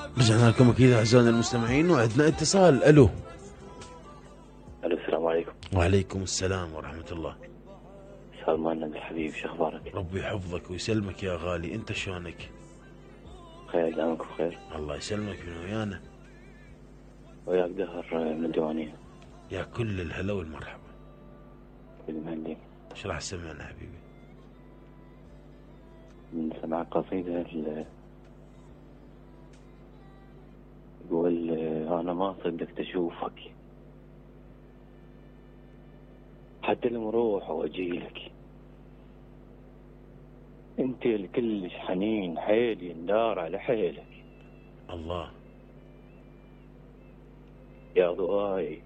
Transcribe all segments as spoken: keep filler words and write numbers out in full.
رجعنا لكم أكيد أعزائنا المستمعين وعندنا اتصال. ألو. الو السلام عليكم. وعليكم السلام ورحمة الله. سلمان نبي حبيبي، شو اخبارك؟ ربي يحفظك ويسلمك يا غالي، أنت شلونك؟ خير، دامك بخير. الله يسلمك من ويانا. وياك دهر من الديوانية. يا كل الهلا والمرحبا. كل مهندي. ايش راح تسمعنا حبيبي؟ من سمع قصيدة ال- يقول أنا ما صدقت أشوفك، حتى لما أروح وأجيلك، أنت الكلش حنين، حيلي ندار على حيلك. الله. يا ضواي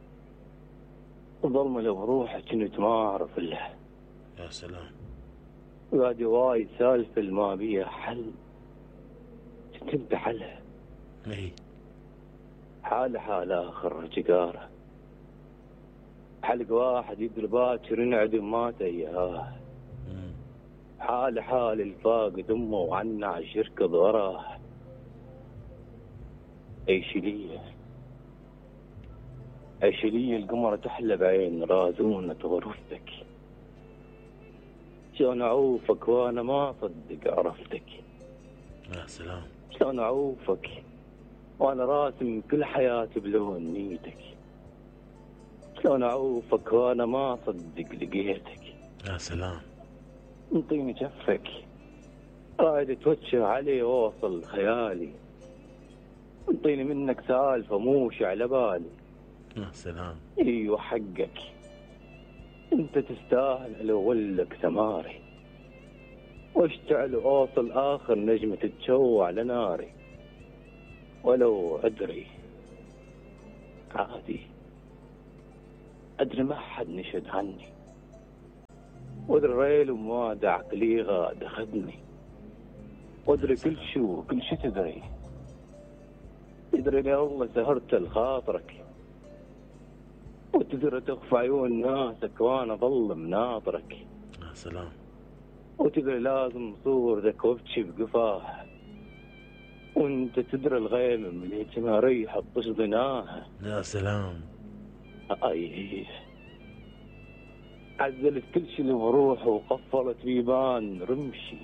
ظلمة لو بروحك كنت ما أعرف إلا. يا سلام. يا دواي سالفة ما بيها حل، كنت انت حلها. اي. حال حال آخر جقارة، حلق واحد يدري باكر ينعدم مات إياه. مم. حال حال الفاقد أمه وعنا عالشركة وراه. ايش لي ايش لي القمر تحلى بعين رازونة غرفتك، شلون أعوفك وأنا ما أصدق عرفتك. يا سلام. شلون أعوفك وأنا راسم كل حياتي بلون نيتك، شلون أعوفك وأنا ما أصدق لقيتك. يا سلام. انطيني جفك، رايد اتوجه علي واوصل خيالي، انطيني منك سالفة موش على بالي. يا سلام. ايوه حقك، انت تستاهل لو ولك ثماري، واشتعل واوصل اخر نجمة تتشوع لناري. ولو ادري عادي، ادري ما حد نشد عني، وادري ريل ومواد عقلي غاد اخذني، وادري كل شو كل شي تدري، تدري لي والله سهرت لخاطرك، وتدري تخفى عيون ناسك وانا ظل مناطرك. يا سلام. وتدري لازم صور ذاك وابكي بقفاه، وانت تدري الغيم من ما ريحة طش ضناها. يا سلام. اي عزلت كل شي اللي بروحه وقفلت بيبان رمشي،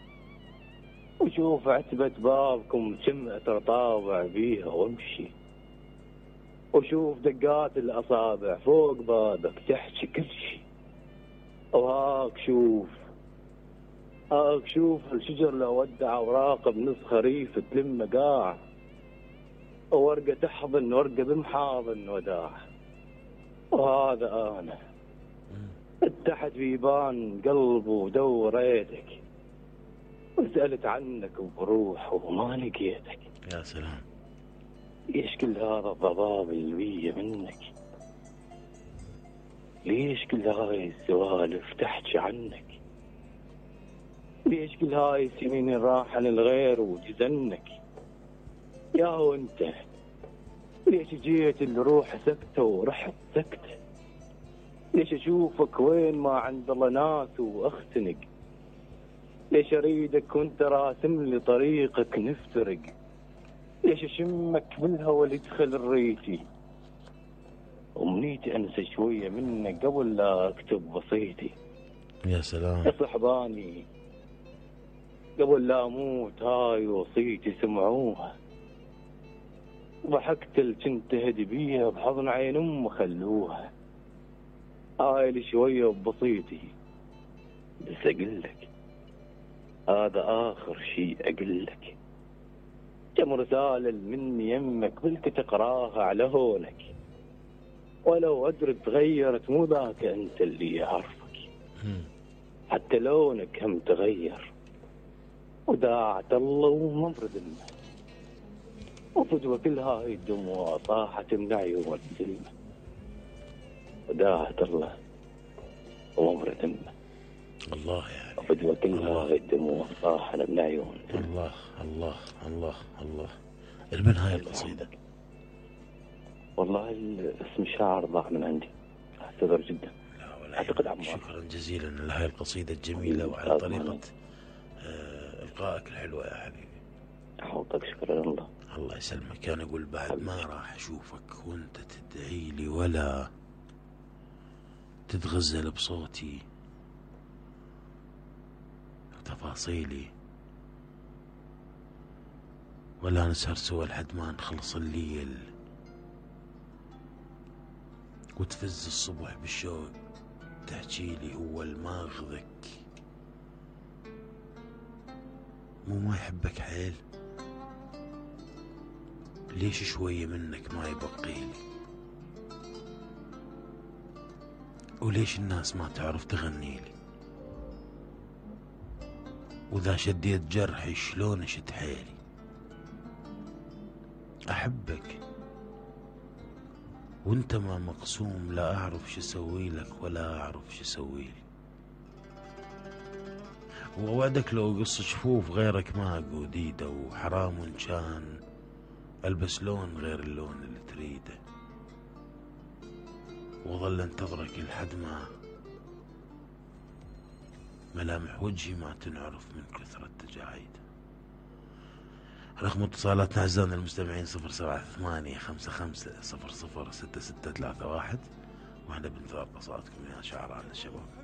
وشوف عتبة بابكم شمعت رطابع بيها وامشي، وشوف دقات الأصابع فوق بابك تحكي كل شي. وهاك شوف هاك شوف الشجر لو ودع أوراقه بنص خريف تلم قاع، وورقة تحضن ورقة بمحاضن وداع. وهذا أنا اتحت بيبان قلب ودوريتك، وسألت عنك بروح وما لقيتك. يا سلام. ليش كل هذا الضباب اللي بيه منك؟ ليش كل هاي السوالف تحكي عنك؟ ليش كل هاي السنين راحة للغير وجزنك؟ يا هو انت ليش جيت الروح سكتة ورحت سكتة؟ ليش اشوفك وين ما عند الله ناس واختنق؟ ليش اريدك وانت راسم لي طريقك نفترق؟ ليش اشمك بالهوى اللي يدخل ريتي؟ امنيتي انسى شويه منك قبل لا اكتب بصيتي. يا سلام. يا صحباني قبل لا اموت هاي وصيتي سمعوها، ضحكت اللي كنت هدي بيها بحضن عين ام خلوها. هاي اللي شويه ببصيتي بس اقول لك هذا اخر شيء اقول لك. كم رسالة مني يمك بلك تقراها على هونك، ولو أدري تغيرت مو ذاك أنت اللي يعرفك، حتى لونك هم تغير وداعت الله ومبرد الماء، وفدوة كل هاي الدموع طاحت من عيون السلمة، وداعت الله ومبرد الماء. الله يعني. وفدوة كل هاي الدموع طاحت من عيون السلمة. الله الله الله الله. من هاي القصيدة؟ والله اسم الشاعر ضاع من عندي، اعتذر جدا. لا ولا اعتقد عمار. شكرا جزيلا لهاي القصيدة الجميلة وعلى طريقة آه إلقائك الحلوة يا حبيبي. حوضك، شكرا لله. الله يسلمك. كان أقول بعد ما راح أشوفك وأنت تدعي لي ولا تتغزل بصوتي وتفاصيلي، ولا نسهر سوا لحد ما نخلص الليل وتفز الصبح بالشوق تحكي لي هو الماخذك مو ما يحبك حيل، ليش شوية منك ما يبقيلي، وليش الناس ما تعرف تغنيلي، وإذا شديت جرحي شلون اشد حيلي. أحبك وانت ما مقسوم، لا أعرف شو أسوي لك ولا أعرف شو أسوي لي، وأوعدك لو قص شفوف غيرك ما أقود إيده، وحرام إن كان ألبس لون غير اللون اللي تريده، وظل انتظرك لحد ما ملامح وجهي ما تنعرف من كثرة تجاعيده. رقم اتصالاتنا أعزائنا المستمعين صفر سبعة ثمانية خمسة خمسة صفر صفر ستة ستة ثلاثة واحد، واحنا بنتظر اتصالاتكم يا شعراء الشباب.